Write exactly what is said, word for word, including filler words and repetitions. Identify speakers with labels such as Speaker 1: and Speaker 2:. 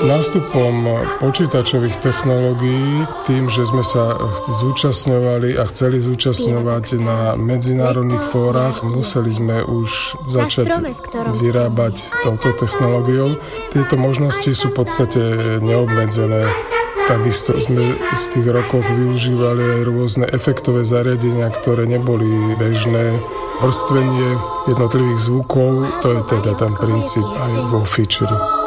Speaker 1: nástupom počítačových technológií, tým, že sme sa zúčastňovali a chceli zúčastňovať na medzinárodných fórach, museli sme už začať vyrábať touto technológiou. Tieto možnosti sú v podstate neobmedzené. Takisto sme z tých rokov využívali aj rôzne efektové zariadenia, ktoré neboli bežné. Vrstvenie jednotlivých zvukov, to je teda ten princíp aj vo feature.